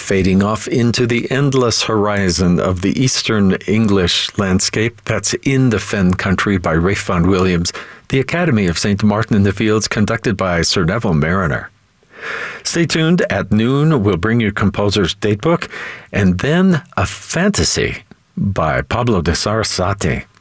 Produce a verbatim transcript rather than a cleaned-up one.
Fading off into the endless horizon of the Eastern English landscape, that's In the Fen Country by Ralph Vaughan Williams, the Academy of Saint Martin in the Fields, conducted by Sir Neville Mariner. Stay tuned. At noon, we'll bring you composer's datebook, and then a fantasy by Pablo de Sarasate.